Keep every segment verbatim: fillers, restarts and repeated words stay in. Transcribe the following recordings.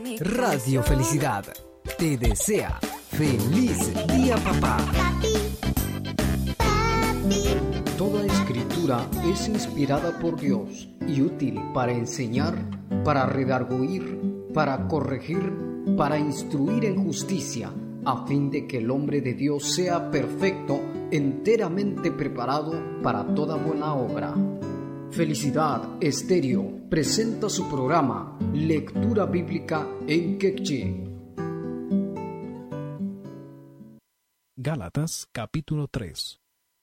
Radio Felicidad te desea feliz día, papá. Toda escritura es inspirada por Dios y útil para enseñar, para redarguir, para corregir, para instruir en justicia, a fin de que el hombre de Dios sea perfecto, enteramente preparado para toda buena obra. Felicidad Estéreo presenta su programa Lectura Bíblica en Quechí. Gálatas capítulo tres.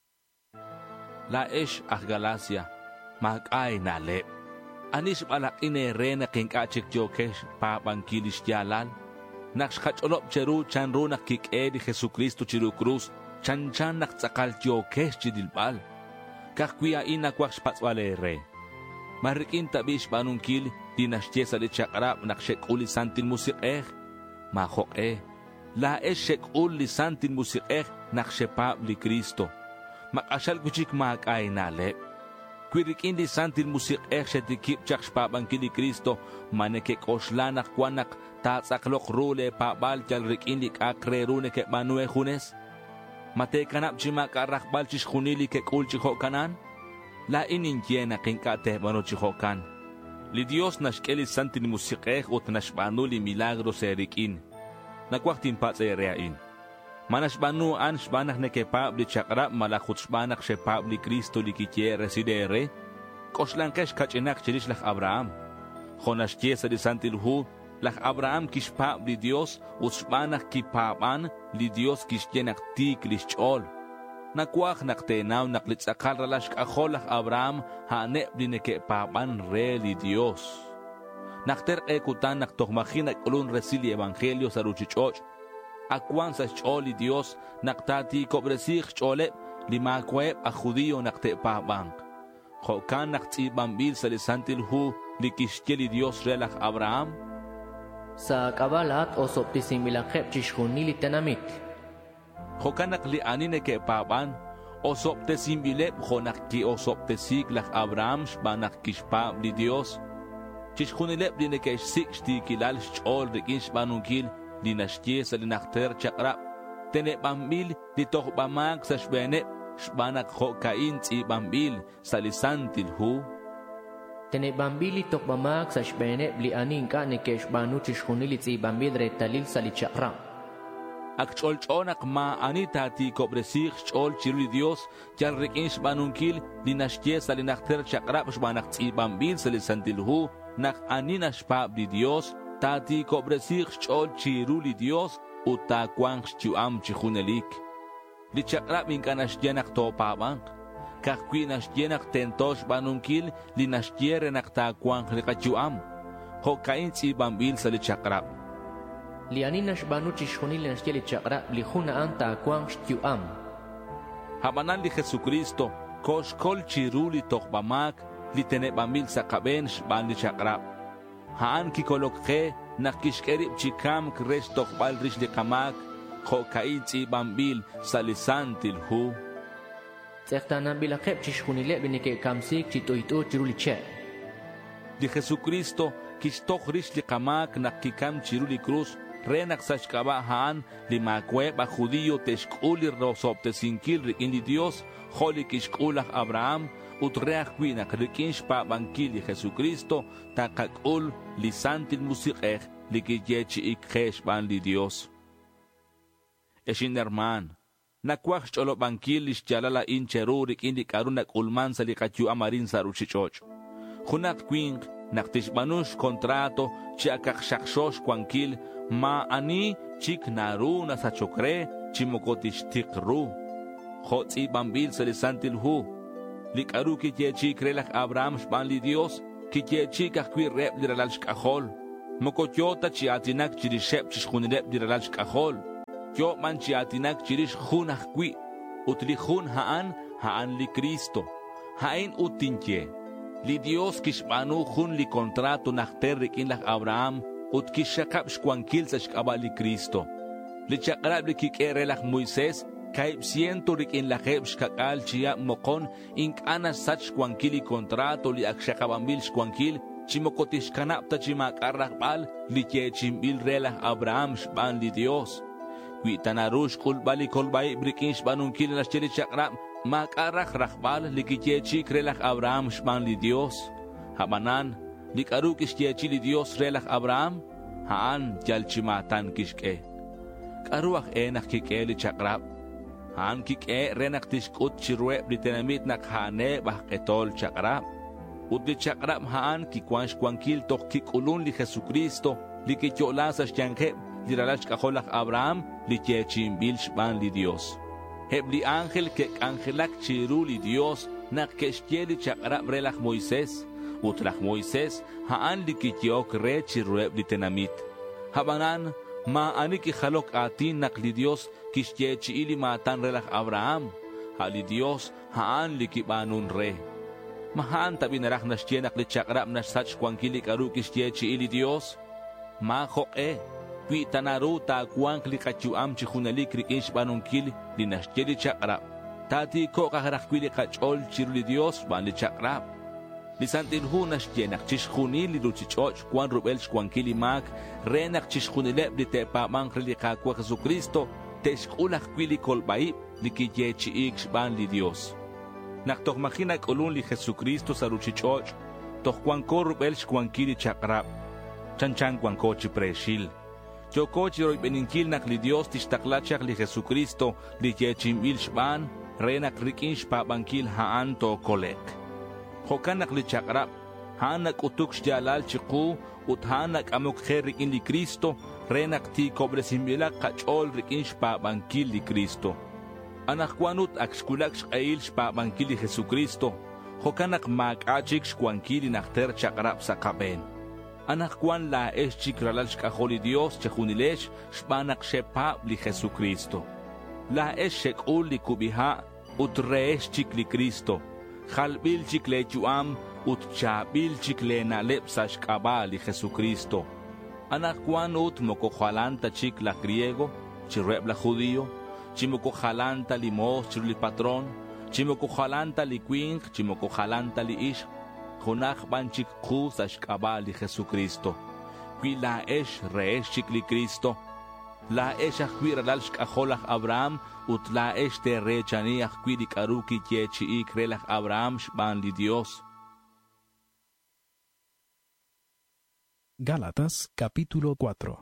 La esh ah Galacia, mag ay nale. Anis balak inerena king kachik jokesh pa bangkilish yalal. Nakshkacholop cheru chanru nakik edi Jesucristo chiru cruz, chan chan naktsakal jokesh chidilbal. Kakkuya ina kwaks patswale re. Marikin tabish banunkil dinashtiesa de chakrap nakshek uli santin musik eh. Mahok eh. La eshek uli santin musik eh nakshepab li Cristo. Makashal kuchik maak ay nale. Kwirikin di santin musik eh shetikip chakshpab ang kili Cristo manekek oslanak kwanak tatsaklok rule pabal chalrikin di kakrerune ke manue junes. Mate kanap chima karakbal chis khunili ke kul chiho kanan la inin kiena kinkate bano chiho kan li Dios nashkeli santin musiqeh ut nashbanu li milagro serikin nakwaktin patse reain manashbanu an shbanak ne ke pabli chakra malakhut shbanak she pabli Cristo li kitie residere koslankesh kachinak chirish lach Abraham khonash kiesa di santil hu lach Abraham kishpab li Dios usbanak kipaban li Dios kishyenak tik lishchol. Nakwak naktenaw naklitsakal ralash kakol lach Abraham hanep li nekepaban re li Dios. Nakter ekutan naktokmahin nakulun resili evangelio sa ruchichoch. Akwan sa chol li Dios naktati kobresik cholep li makweb a judío naktepaban. Chokan naktsibambil sa lisantil hu li kishye li Dios re lach Abraham. Sa kabalat o soptisim bilangkep chishkunili tenamit. Hokanak li anine ke paban o soptesim bilep honak ki o soptesik lak Abraham shbanak kishpab li Dios. Chishkunilep li nekesh sik shti kilal shchol rikin shbanunkil li nashtie sa li nakter chakrap. Tene bambil li toh bamag sa shbenep shbanak hokain tsi bambil sa lisantil hu. Tene bambili tok bamag sa shbene bli anin ka ne kesh banu chishkunili tsi bambil retalil sa li chakra. Ak chol chonak ma anita ti kobresik chol chiruli Dios chal rikin shbanunkil li nashtie sa li nakter chakra shbanak tsi bambil sa li santilhu nak anina shpab li Dios tati kobresik chol chiruli Dios uta kwang shchuam chihunelik. Li chakra min ka nashyenak to pabang. Kakwi nashyenak tentosh banunkil li nashyere naktakwang likachuam. Hokain tsi bambil sa li chakrap. Li anin nashbanu chishkunil li nashye li chakrap li hunaan takwang shtyuam. Habanan li Jesucristo koshkol chiruli tokbamak li tene bambil sa kaben shban li chakrap. Haan kikolokhe nakishkerib chikam kresh tokbal rish li kamak. Hokain tsi bambil sa lisantil hu. Tsektanan bilakep chishkunile binike kamsik chitoito chiruli che. Di Jesucristo kishtok rish li kamak nakikam chiruli cruz renak sashkaba haan li makweb a judío teshkuli rosopte sinkil rikin di Dios holi kishkulach Abraham utreach kwinak rikin shpa bankil di Jesucristo takakul li santil musikech li kiyechi ikhesh ban li Dios. Eshin herman nakwak cholo bankil jalala in cherurik indi karunak ulman sa likatyu amarin sa ruchichoch. Hunak kwing naktishbanush kontrato chiakak shakshosh kwankil ma ani chik naru na sa chokre chimokotish tikru. Hotsi bambil sa lisantil hu. Likaru kitye chikrelak Abraham shban li Dios kitye chikak kwi rep diralal shkahol. Mokotyota chiatinak chirishep chishkunilep diralal shkahol. Yo manchi atinak chirish hunach kwi utli hun haan haan li Cristo hain utinche li Dios kishbanu hun li kontrato nakter rikin lak Abraham ut kishakab shkwankil sa shkaba li Cristo li chakrab li kikere lak Moises kaib siento rikin lakeb shkakal chiya mokon ink anas sach shkwankil li kontrato li akshakabambil shkwankil chimokotishkanap ta chimakarrakbal li chechimbil relah Abraham shban li Dios. Kuitanarush kulbali kolbay brikin shbanun kil las cheli chakrab makarrak rakbal li kichechik relah Abraham shban li Dios. Habanan li karuk iskechi li Dios relah Abraham haan jalchimatan kishke. Karuak enak kike li chakrab. Haan kike renak tishkut chirwe britenamit nak hane bah ketol chakrab. Ut li chakrab haan kikwansh kwankil tok kikulun li Jesucristo li kicholasas change li ralach kaholak Abraham li chechimbil shban li Dios. Heb li ángel ke angelak chiru li Dios nak keshke li chakrab relach Moises. Utlach Moises haan li kikyok re chirwe britenamit. Habanan ma ani ki khalok atin nak li Dios kishke chi ili matan relach Abraham. Ha li Dios haan li kibanun re. Mahaan tabi narak na shienak li chakrab na sach kwankili karu kishke chi ili Dios. Ma khok e. Kwi tanaru ta kwank li kachuam chi khunalik rikinsh banunkil li nashke li chakrab. Tati ko kakarak kwi li kachol chiru li Dios ban li chakrab. Li santilhu nashkenak chishkhuni li luchichoch kwan rubelch kwankili mak renak chishkhunileb li tepamang li kakwa Jesucristo teshkulak kwi li kolbaib li kiyechi iksh ban li Dios. Nak tok makina kolun li Jesucristo sa luchichoch tok kwanko rubelch kwankili chakrab. Chanchan kwanko chipreshil. Chokochi roy beninkil nak li Dios tishtaklachak li Jesucristo li yechimbil shban renak rikinsh pabankil haan to kolek. Hokanak li chakrab hanak utuk shjalal chiku ut hanak amok kher rikin li Cristo renak ti kobresimbilak kachol rikinsh pabankil li Cristo. Anak kwanut akshkulak shkail shpabankil li Jesucristo hokanak makachik shkwankili nakter chakrab sa kaben. Anak kwan la es chikralal shkaholi Dios chehunilesh shpanak shepab li Jesucristo. La es shekul li kubiha ut reesh chik li Cristo. Khalbil chik le chuam ut chabil chik le nalep sa shkaba li Jesucristo. Anak kwan ut mokokhalanta chik la griego, chirreb la judío, chimokokhalanta li mos chir li patron, chimokokhalanta li quing, chimokokhalanta li ish. Jonach banchik ku sa shkaba li Jesucristo. Qui la esh reesh chik li Cristo. La esh akwi ralal shkaholach Abraham ut la esh te rechaniach qui li karuki yechi ik relach Abraham shban li Dios. Gálatas capítulo cuatro.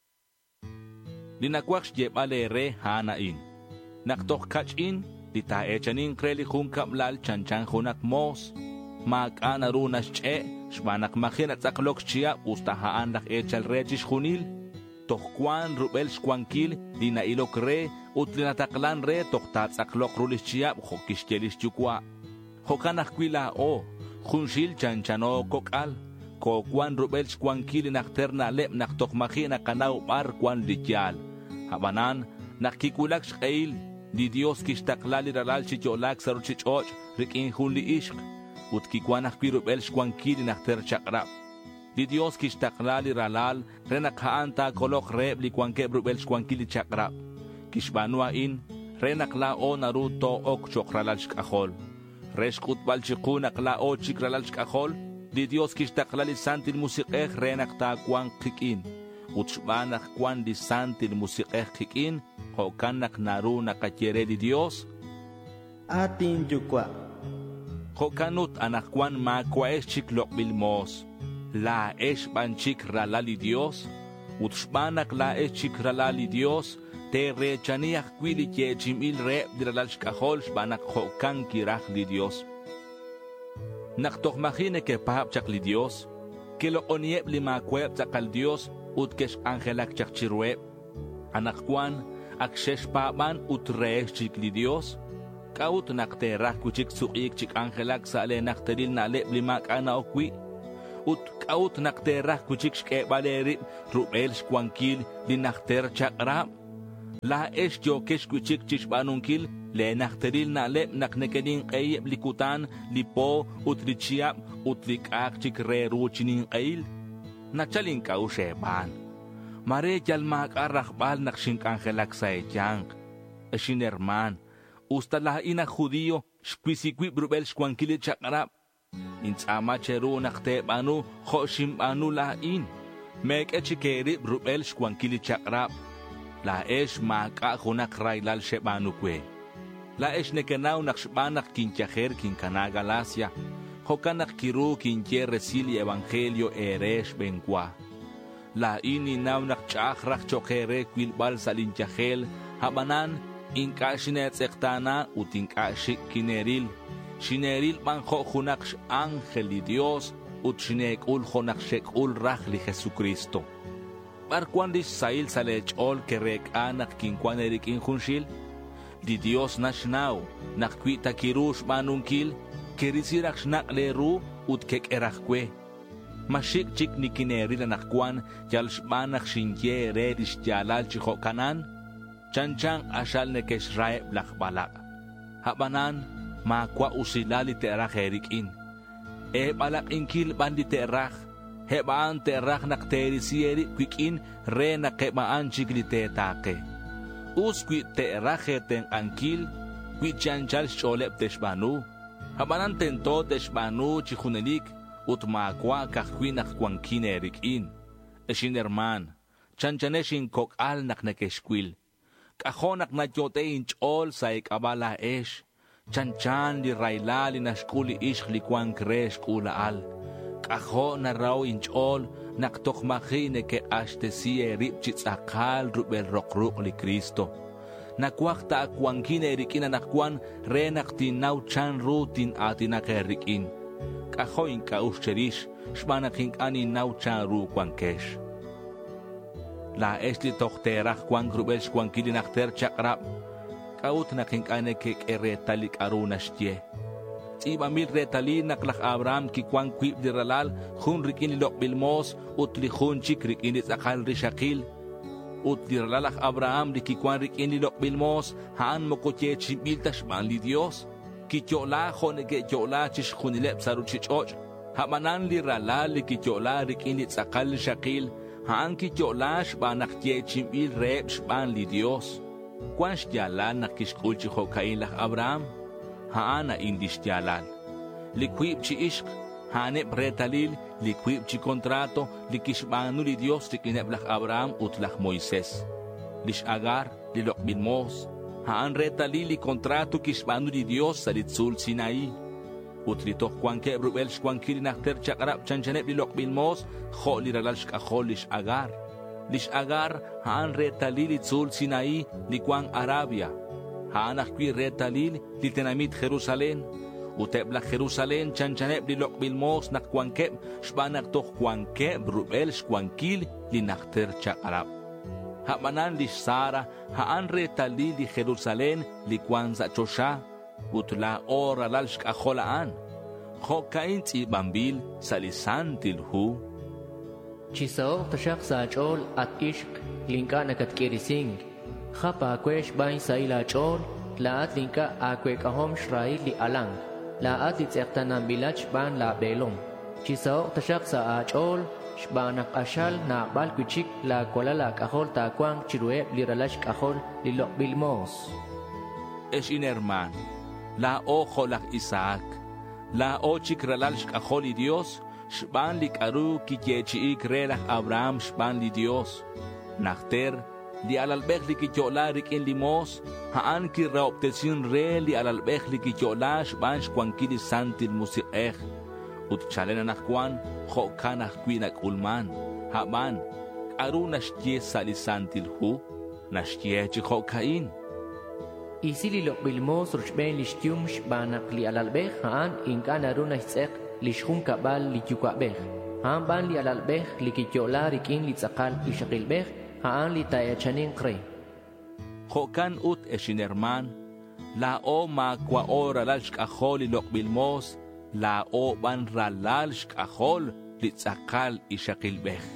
Linakwach yebale re hanain. Naktok kachin li ta echanin kreli hun kablal chanchan hunak mos. Makana runas che, shbanak machin at saklok chia, ustahaan lak echal rechish hunil. Tohkwan rubel shkwankil, di na ilok re, ut linataklan re, tohtat saklok rulis chia, hokishkelis chukwa. Hokanak kwila o, hunshil chanchano kokal. Kokwan rubel shkwankil nakterna lep nak tokmachin akanaw par kwan lityal. Habanan, nakikulak shkail, di Dios kishtaklali ralal chicholak saruchichoch, rikin huli ishk. Ut kikwanak pirubel shkwankili nakter chakrab. Di Dios kishtaklali ralal, renak haanta kolok reb li kwanke brubel shkwankili chakrab. Kishbanua in, renak lao naruto ok chokralal shkahol. Reshkut bal chikunak lao chikralal shkahol. Di Dios kishtaklali santil musikeh renak ta kwan kikin. Ut shbanak kwan di santil musikeh kikin, hokanak naru nakatyere di Dios. Atin jukwa. Hokanut anak kwan makwa es chiklok bilmos. La es banchik ralali Dios. Utshbanak la es chik ralali Dios. Te rechaniach kwili chimil re diralal shkahol shbanak hokan kirach li Dios. Naktokmachine ke pahap chak li Dios. Que lo onieb li makweb chakal Dios. Utkesh angelak chak chirweb. Anak kwan akshesh paban utreesh chik li Dios. Kaut nakterah kuchik suqik chik angelak sa ale nakteril na lep limak ana okwi. Ut kaut nakterah kuchik shke balerib rubel shkwankil li nakter chakrab. La esh jokesh kuchik chishbanunkil le nakteril na lep naknekenin qayeb likutan lipo ut lichiab ut likak chik reru chinin qayil. Nachalin kau sheban. Mare jalmak arrakbal nakshink angelak sa echang. Eshin herman. Ustalah ina judío, shquisikwi brubel shkwankili chakrab, Intsama cheru nakte banu khoshim banu lain. Mek echikeri rubel shkwankili chakrap. La esh maka hunak railal shebanu kwe. La esh nekenau nakshbanak kinchajer kinkana Galacia. Hokanak kiru kinche resili evangelio eresh benkwa. La ini naunak chakrak chokere kwilbal salinchajel. Habanan inkashine tsektana utinkashik kineril. Shineril manjo hunak ángel y Dios. Ut shinekul honak shekul rajli Jesucristo. Barquandis sail salech ol kerek anak kinkwan erik injunshil. Di Dios nashnau nakkwita kirush manunkil kerisirak shnak leru ut kek erakwe. Mashik chik nikineri la nakwan yal shbanak shinye redish jalal chiho kanan. Chanchang ashal nekesh rae blak balak. Habanan makwa usilali terak erik in. E balak inkil bandi terak. Hebaan terak nakteri sieri kwikin re nakebaan chiklite take. Us kwit terak heteng ankil kwit chanchal sholep teshbanu. Habanan tento teshbanu chihunelik utmakwa kakwi nakwangkin erikin. Eshin herman chanchaneshin kokal naknekeshkwil. Kahonak na yote inchol sa ikabala esh. Chanchan li raila li nashkuli ish likwan kresh kulaal. Kaho na raw inchol naktokmachine ke ashtesiye ripchitsakal rubel rokruk li Kristo. Nakwakta akwangkine erikina nakwan re naktinaw chan rutin atina kerikin. Kaho inka ushcherish shmanaking ani naw chan ru kwankesh. La esli tokterach kwan rubel shkwankili nakter chakrap. Kaut naking ane kek eretalik arunashtye. Iba mil retali naklak Abraham ki kwan kwip di ralal hun rikin lok bilmos ut li hun chik rikin it akal rishakil ut di ralalak Abraham di ki kwan rikin lok bilmos haan mo koche chimbil tashman li Dios ki chola hone ke chola chish khunilep saru chichoch hamanan li ralal li ki chola rikin it akal rishakil haan ki chola shbanak che chimbil rep shban li Dios kwan shyala nakishkul chiho kain lak Abraham haana indishtialal. Liquib chi ishq, hanep retalil, liquib chi contrato, likishbanu li Dios tikineblach Abraham utlach Moises. Lish agar, lilok bilmos, haan retalil li contrato kishbanu li Dios sa litzul Sinai. Utlitok kwanke brubel shkwankili nakter chakrap chanchanep lilok bilmos, ho liralal shkahol lish agar. Lish agar, haan retalil litzul Sinai, likwang Arabia. Haanak kwi retalil li tenamit Jerusalén. Utebla Jerusalén chanchanep li lok bilmos nak kwankep shbanak toh kwankep rubel shkwankil li nakter chakarap. Hamanan li Sara haan retalil li Jerusalén li kwanza chosha. Utla ora lal shkaholaan. Hokain tsi bambil salisantil hu. Chisaok tashak sa achol at ishk linka nakatkirising. Khapa kwesh bain sa ila chol, laat linka akwe kahom shrai li alang, laat li tsektanan bilach ban la belom. Chisaok tashak sa achol, shbanak ashal na balkuchik la kolala kahol takwang chirueb li ralash kahol li lok bilmos. Eshin herman, la ojo lak Isaac, la ochik ralash kahol li Dios, shban li karu kiyechi ik relach Abraham shban li Dios. Nakter, li alalbech li kichola rikin limos, haan ki raoptesin re li alalbech li kichola shban shkwankili santil musiqech. Ut chalena nakwan, hoka nakwi nakulman, haban, aru nashtye sali santil hu, nashtye chi hokain. Isi li lok bilmos rushben li shtium shbanak li alalbech haan inkan aru nashtzek li shkun kabal li kyukabech. Haan ban li alalbech li kichola rikin li tzakal li shakilbech, haan li tayachanin kre. Hokan ut eshin herman, la o makwa o ralal shkahol li lok bilmos, la o ban ralal shkahol li tzakal ishakilbech.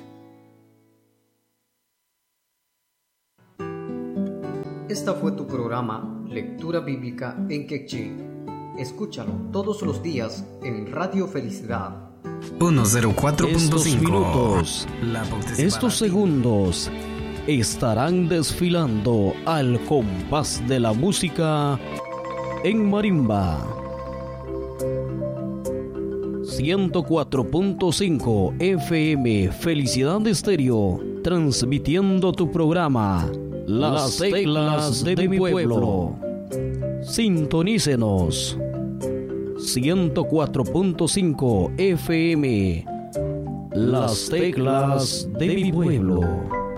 Esta fue tu programa Lectura Bíblica en Quechí. Escúchalo todos los días en Radio Felicidad. ciento cuatro punto cinco. Estos minutos, estos segundos estarán desfilando al compás de la música en marimba. ciento cuatro punto cinco F M Felicidad Estéreo, transmitiendo tu programa Las Teclas de mi Pueblo. Sintonícenos. ciento cuatro punto cinco F M, Las Teclas de mi Pueblo.